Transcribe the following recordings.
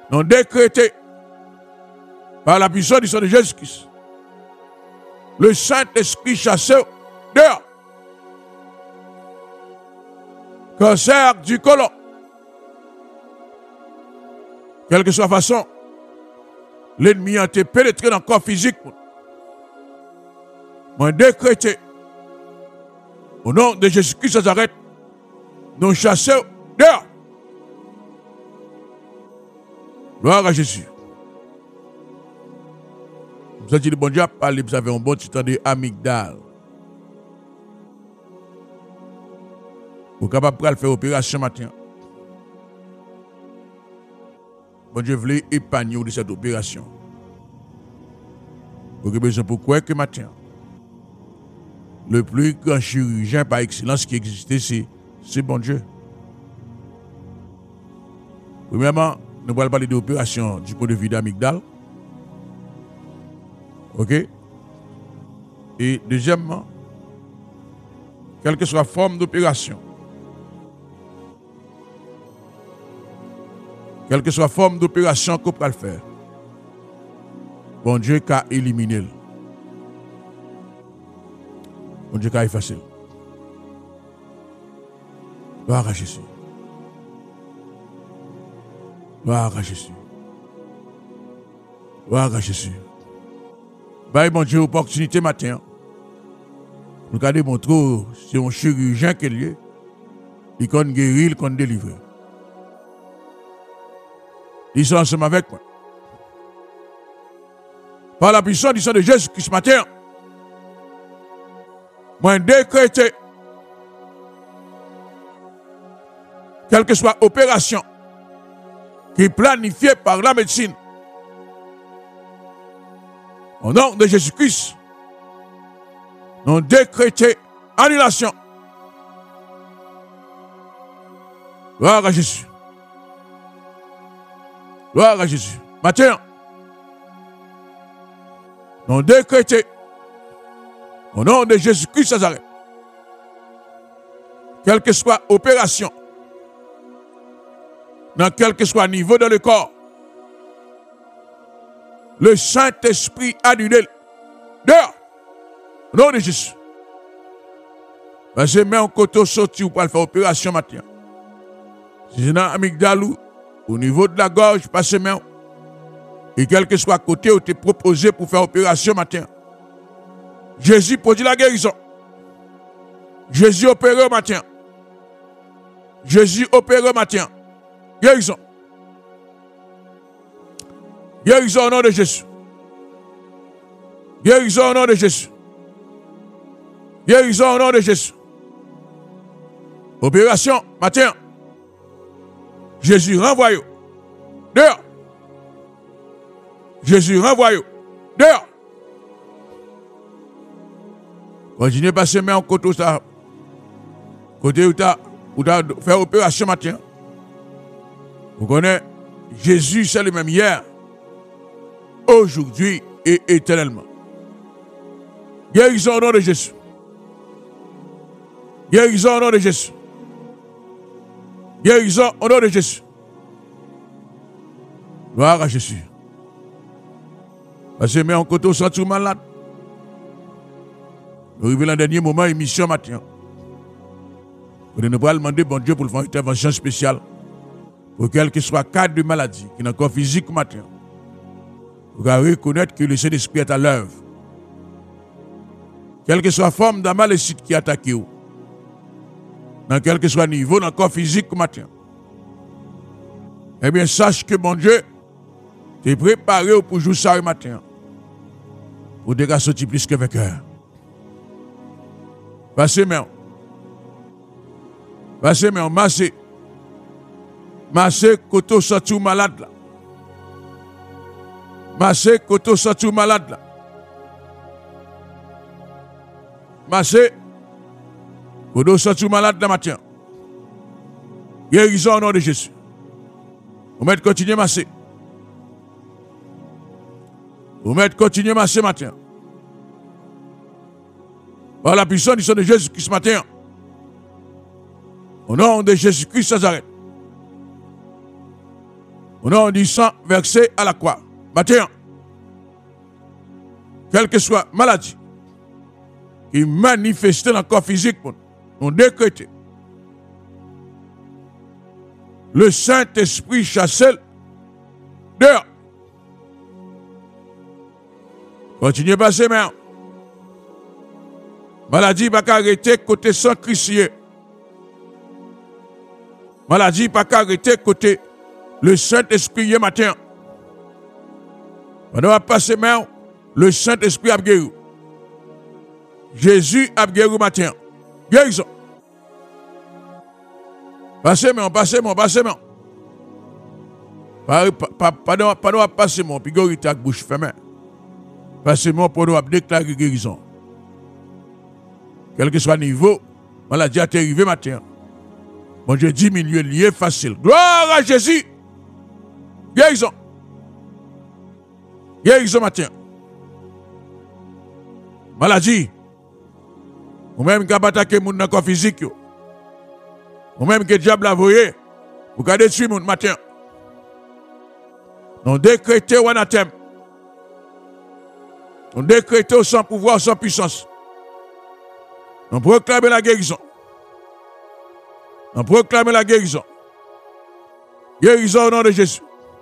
nous décrétons par la puissance du sang de Jésus-Christ. Le Saint-Esprit chassé dehors. Cancer du côlon. Quelle que soit la façon, l'ennemi a été pénétré dans le corps physique. Moi, décrété, au nom de Jésus-Christ de Nazareth, nous chassons dehors. Gloire à Jésus. Vous avez dit, le bon Dieu a parlé, vous avez un bon petit temps de amygdale. Vous êtes capable de faire opération matin. Bon Dieu voulait épargner de cette opération. Vous avez besoin pour quoi que matin? Le plus grand chirurgien par excellence qui existait, c'est bon Dieu. Premièrement, nous allons parler d'opération du point de vue d'amygdale. OK? Et deuxièmement, quelle que soit la forme d'opération, quelle que soit la forme d'opération qu'on peut le faire, bon Dieu qu'a éliminé. Bon Dieu qu'a effacé. Gloire à Jésus. Gloire à Jésus. Gloire à Jésus. Bye, bon Dieu, opportunité matin. Nous allons démontrer c'est un chirurgien qui est lié. Il peut guérir, il peut délivrer. Ils sont ensemble avec moi. Par la puissance du sang de Jésus-Christ ce matin, moi décrété, quelle que soit l'opération qui est planifiée par la médecine, au nom de Jésus-Christ, nous décrétons annulation. Gloire à Jésus. Gloire à Jésus. Matin, nous décrétons au nom de Jésus-Christ Nazareth, quelle que soit l'opération, dans quel que soit le niveau de le corps, le Saint-Esprit annulé dehors, au nom de Jésus. Parce que même quand on sorti pour faire opération matin, si c'est dans l'amygdale ou au niveau de la gorge, passe même, et quel que soit côté où tu es proposé pour faire opération matin, Jésus produit la guérison. Jésus opère au matin. Jésus opère au matin. Guérison. Guérison au nom de Jésus. Guérison au nom de Jésus. Guérison au nom de Jésus. Opération matin. Jésus renvoie. Dehors. Jésus renvoie. Dehors. Continuez à passer main en côté où ça. Côté où tu as fait opération matin. Vous connaissez, Jésus c'est le même hier, aujourd'hui et éternellement. Guérison au nom de Jésus. Guérison au nom de Jésus. Guérison au nom de Jésus. Gloire à Jésus. Passez main en côté où ça, tout malade. Nous arrivons dans le dernier moment, émission matin. Vous ne pouvez pas demander bon Dieu pour faire une intervention spéciale. Pour quel que soit le cas de maladie, qui est encore physique matin. Vous allez reconnaître que le Saint-Esprit est à l'œuvre. Quelle que soit la forme de malécite qui attaque vous, dans quel que soit le niveau, dans le corps physique matin. Eh bien, sache que mon Dieu t'es préparé pour jouer ça le matin. Pour dégager sortir plus que vainqueur. Passez main. Passez main, massez. Massez koto sorti malade là. Massez koto sorti malade là. Massez koto sorti malade là matin. Guérison au nom de Jésus. Vous mettez continuer à masser. Vous mettez continuer à masser matin. Par la puissance du sang de Jésus-Christ ce matin. Au nom de Jésus-Christ Nazareth. Au nom du sang versé à la croix. Matin, quelle que soit maladie qui manifeste dans le corps physique, nous décrétons le Saint-Esprit chassel dehors. Continuez à passer, mais maladie pas arrêter côté sans Christ. Maladie pas arrêter côté le Saint-Esprit matin. Pendant à passer, mais le Saint-Esprit a guéri. Jésus a guéri matin. Guérison. Passez, mais passez, mais passez, mais. Pendant à passer, mon pigorite avec bouche fermée. Passez-moi pour nous déclarer guérison. Quel que soit le niveau, maladie a arrivé matin. Bon Dieu diminue lié facile. Gloire à Jésus. Guérison. Guérison matin. Maladie. Ou même qui a attaqué mon corps physique. Ou même que le diable a voyé. Pour garder dessus mon matin. Nous décrétons anathème. Nous décrétons sans pouvoir, sans puissance. Nous proclamons la guérison. Nous proclamons la guérison. Guérison au nom de Jésus.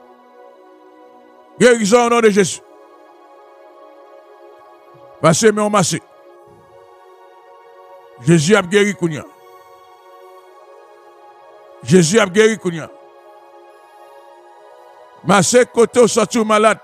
Guérison au nom de Jésus. Passez, mais on masse. Jésus a guéri Kounia. Jésus a guéri Kounia. Massé côté sorti malade.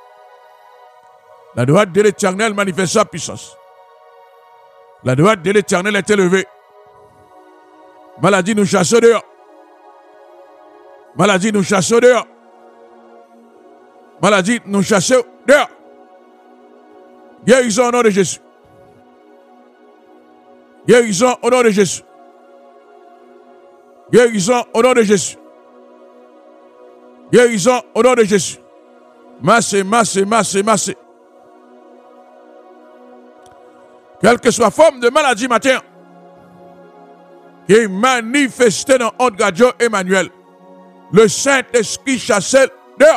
La droite de l'Éternel manifeste sa puissance. La droite de l'Éternel est élevée. Maladie nous chasse dehors. Maladie nous chasse dehors. Maladie nous chasse dehors. Guérison au nom de Jésus. Guérison au nom de Jésus. Guérison au nom de Jésus. Guérison au nom de Jésus. Massé, massé, massé, massé. Quelle que soit forme de maladie matin, qui est manifestée dans notre radio Emmanuel, le Saint-Esprit chassel dehors.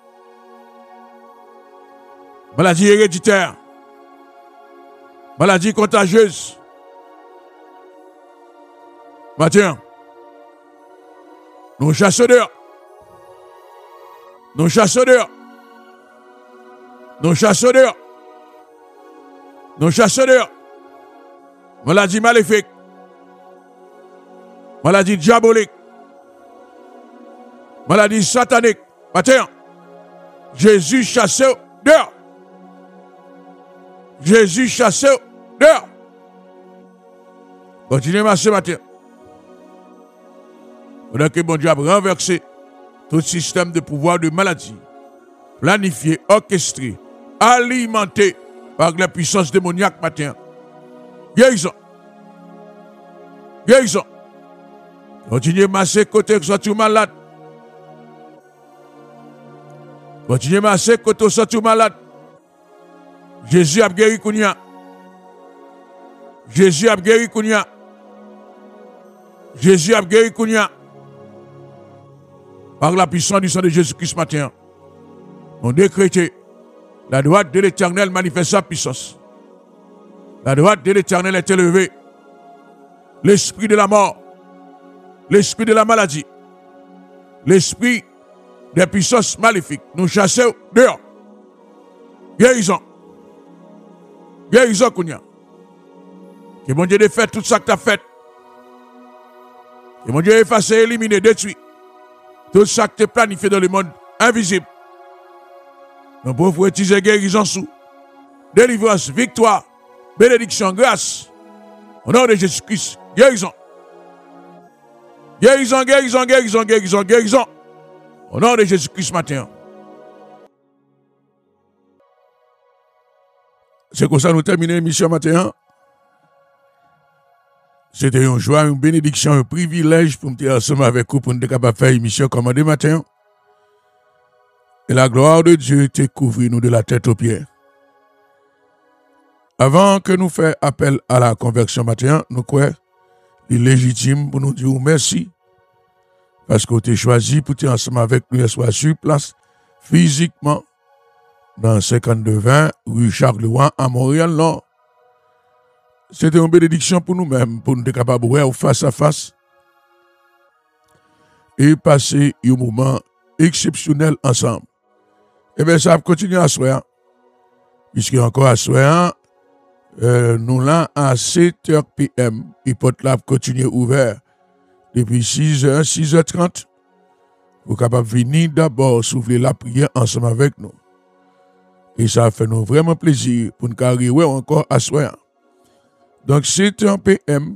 Maladie héréditaire, maladie contagieuse. Matin, nous chassons dehors. Nous chassons dehors. Nous chassons dehors. Nous chassons dehors. Maladie maléfique. Maladie diabolique. Maladie satanique. Matin, Jésus chasse dehors. Jésus chasse dehors. Continuez à ce matin. Pendant que bon Dieu a renversé tout système de pouvoir de maladie, planifié, orchestré, alimenté par la puissance démoniaque matin. Guérison. Guérison. Continuez à masser côté que soit malade. Continuez à masser côté que soit malade. Jésus a guéri Kounia. Jésus a guéri Kounia. Jésus a guéri Kounia. Par la puissance du sang de Jésus-Christ matin, on décrète la droite de l'Éternel manifeste sa puissance. La droite de l'Éternel est élevée. L'esprit de la mort, l'esprit de la maladie, l'esprit des puissances maléfiques, nous chassons dehors. Guérison. Guérison, Kounia. Que mon Dieu défait tout ça que tu as fait. Que mon Dieu efface, élimine, détruit. Tout ça que tu as planifié dans le monde invisible. Nous pouvons utiliser guérison sous. Délivrance, victoire, bénédiction, grâce. Au nom de Jésus-Christ, guérison. Guérison, guérison, guérison, guérison, guérison. Au nom de Jésus-Christ matin. C'est comme ça que nous terminons l'émission matin. C'était une joie, une bénédiction, un privilège pour me dire ensemble avec vous pour nous capables de faire l'émission comme demain matin. Et la gloire de Dieu te couvre nous de la tête aux pieds. Avant que nous fassions appel à la conversion matin, nous croyons qu'il est légitime pour nous dire merci. parce que tu es choisi pour être ensemble avec nous, soit sur place, physiquement, dans 5220 rue Charles-Leroy à Montréal-Nord. C'était une bénédiction pour nous-mêmes, pour nous être capables de voir face à face et passer un moment exceptionnel ensemble. Eh bien, ça va continuer à soir, puisque encore à soir, nous là à 7h PM, il peut là continuer ouvert depuis 6h, 6h30. Vous êtes capable de venir d'abord souffler la prière ensemble avec nous. Et ça fait nous vraiment plaisir pour nous arriver encore à soir. Donc, 7h PM,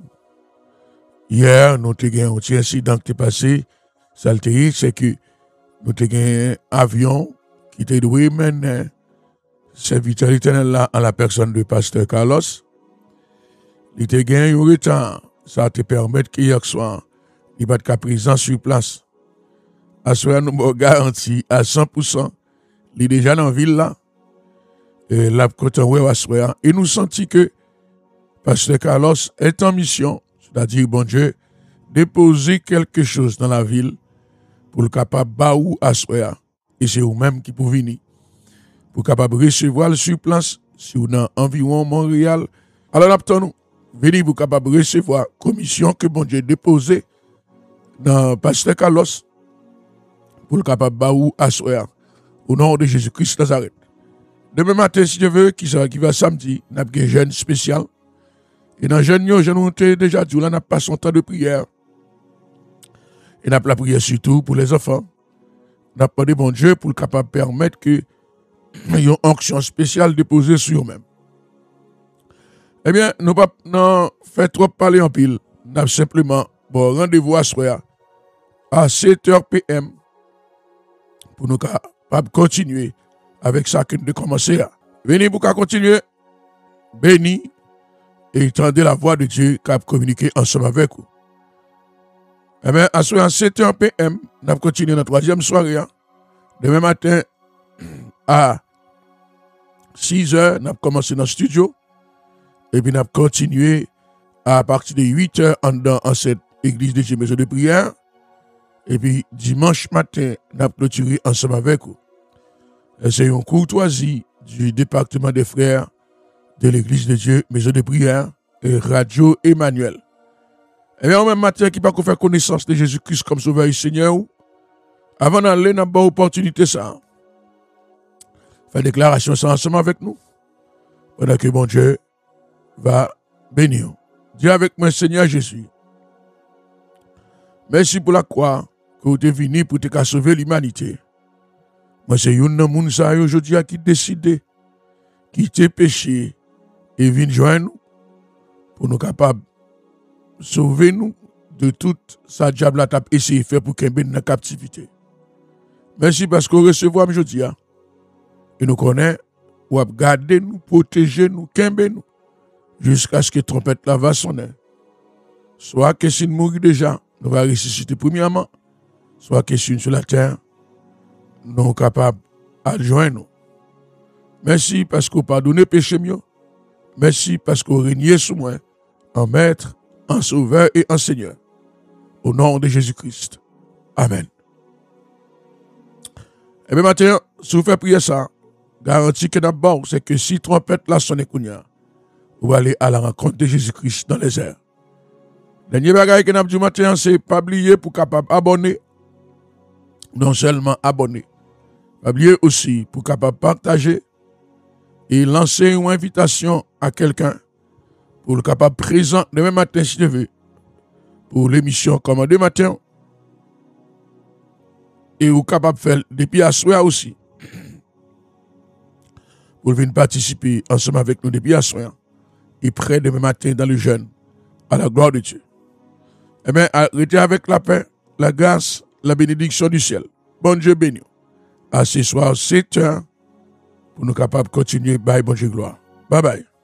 hier, nous avons eu un petit incident qui est passé. Ça c'est que nous avons eu un avion qui était doué mener serviteur éternel là en la personne de pasteur Carlos. Il était gagné un retard. Ça te permet qu'hier soir, il va être présent sur place. À ce moment, nous avons garanti à 100%. Il est déjà dans la ville là. Et là, et nous sentons que pasteur Carlos est en mission, c'est-à-dire, bon Dieu, déposer quelque chose dans la ville pour le capable baou à soir. Et c'est vous-même qui pouvez venir. Pour capable recevoir le sur place, si vous dans environ Montréal. Alors, nous venez pour capable recevoir commission que bon Dieu déposé dans pasteur Carlos pour le capable baou à soir. Au nom de Jésus-Christ Nazareth. Demain matin, si je veux, qui va samedi, nous avons un jeûne spécial. Et dans le jeûne, je nous ai déjà dit, là, nous avons passé un temps de prière. Et nous avons la prière surtout pour les enfants. Nous avons demandé bon Dieu pour le capable permettre que y ait une onction spéciale déposée sur eux-mêmes. Eh bien, nous n'avons pas fait trop parler en pile. Nous avons simplement bon rendez-vous à soir à 7h PM pour nous capables continuer avec ça que nous avons commencé. Venez pour continuer, béni et entendez la voix de Dieu qui a communiqué ensemble avec vous. Eh bien, à 7h PM, nous avons continué notre troisième soirée. Demain matin, à 6h, nous avons commencé dans le studio. Et puis, nous avons continué à partir de 8h dans cette église de Dieu, maison de prière. Et puis, dimanche matin, nous avons clôturé ensemble avec vous. C'est une courtoisie du département des frères de l'église de Dieu, maison de prière et Radio Emmanuel. Et bien, au même matin, qui va faire connaissance de Jésus-Christ comme sauveur et Seigneur, avant d'aller dans bonne opportunité, ça, faire déclaration ça ensemble avec nous, pendant que bon Dieu va bénir. Dis avec moi, Seigneur Jésus, merci pour la croix que vous êtes venu pour te sauver l'humanité. Moi, c'est une moun sa aujourd'hui qui décide quitter péché et venir joindre nous pour nous capables de sauver nous de toute sa diable a essayé de faire pour qu'on soit dans la captivité. Merci parce que recevons aujourd'hui et nous connaissons, ou à garder nous, protéger nous, qu'aimer nous, jusqu'à ce que la trompette là va sonner. Soit que si nous mourons déjà, nous allons ressusciter premièrement, soit que si nous sur la terre, nous sommes capables de joindre nous. Merci parce que vous pardonnez péché mieux. Merci parce que vous régnez sous moi, en maître, en sauveur et en Seigneur. Au nom de Jésus-Christ. Amen. Et bien maintenant, si vous faites prier ça, garantie que d'abord, c'est que si trompette la sonne kounya, vous allez à la rencontre de Jésus-Christ dans les airs. Dernier bagage que nous avons dit matin, c'est pas oublier pour capable abonner. Non seulement abonner, pas oublier aussi pour capable partager et lancer une invitation à quelqu'un pour le capable présent demain matin si tu veux pour l'émission Commandé matin et vous capable faire depuis à soir aussi pour venir participer ensemble avec nous depuis à soir et près demain matin dans le jeûne à la gloire de Dieu. Eh bien, arrêtez avec la paix, la grâce, la bénédiction du ciel. Bon Dieu béni. À ce soir, 7h, pour nous capables de continuer. Bye, bon Dieu, gloire. Bye bye.